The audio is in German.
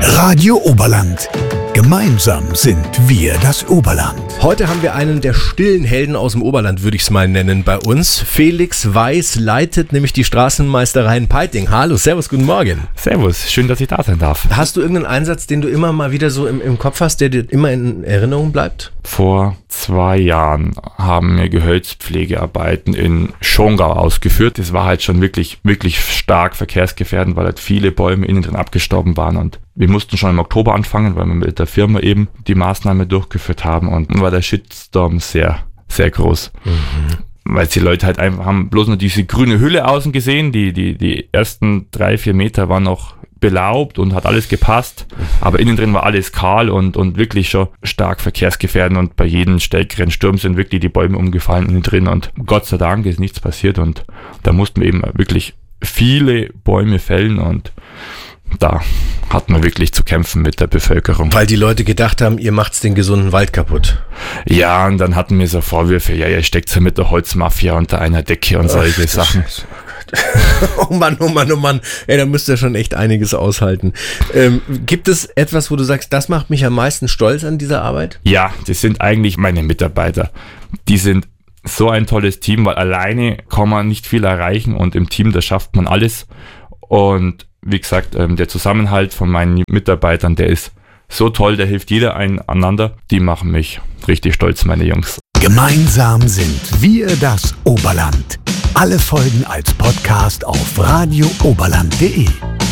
Radio Oberland. Gemeinsam sind wir das Oberland. Heute haben wir einen der stillen Helden aus dem Oberland, würde ich es mal nennen, bei uns. Felix Weiß leitet nämlich die Straßenmeisterei in Peiting. Hallo, servus, guten Morgen. Servus, schön, dass ich da sein darf. Hast du irgendeinen Einsatz, den du immer mal wieder so im Kopf hast, der dir immer in Erinnerung bleibt? Vor 2 Jahren haben wir Gehölzpflegearbeiten in Schongau ausgeführt. Das war halt schon wirklich stark verkehrsgefährdend, weil halt viele Bäume innen drin abgestorben waren und wir mussten schon im Oktober anfangen, weil wir mit der Firma eben die Maßnahme durchgeführt haben und war der Shitstorm sehr, sehr groß. Weil die Leute halt einfach haben bloß nur diese grüne Hülle außen gesehen, die ersten 3-4 Meter waren noch belaubt und hat alles gepasst, aber innen drin war alles kahl und wirklich schon stark verkehrsgefährdend und bei jedem stärkeren Sturm sind wirklich die Bäume umgefallen innen drin und Gott sei Dank ist nichts passiert und da mussten wir eben wirklich viele Bäume fällen und da hat man wirklich zu kämpfen mit der Bevölkerung. Weil die Leute gedacht haben, ihr macht's den gesunden Wald kaputt. Ja, und dann hatten wir so Vorwürfe, ja, ihr steckt ja mit der Holzmafia unter einer Decke und solche Sachen. Oh Mann. Ey, da müsst ihr schon echt einiges aushalten. Gibt es etwas, wo du sagst, das macht mich am meisten stolz an dieser Arbeit? Ja, das sind eigentlich meine Mitarbeiter. Die sind so ein tolles Team, weil alleine kann man nicht viel erreichen und im Team, da schafft man alles. Und wie gesagt, der Zusammenhalt von meinen Mitarbeitern, der ist so toll, der hilft jeder einander. Die machen mich richtig stolz, meine Jungs. Gemeinsam sind wir das Oberland. Alle Folgen als Podcast auf radiooberland.de.